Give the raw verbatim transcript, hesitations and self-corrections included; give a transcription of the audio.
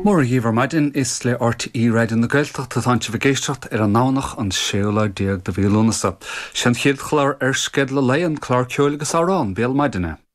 Mór dhíomhar maidin is le ort í réidir na Gaeltacht tá táinte bhgéisteacht ar an nánach an séola déag de bhíolúnasa. Sin chiad chláir ar sced le léon chlár ceolalas árán béal maidine.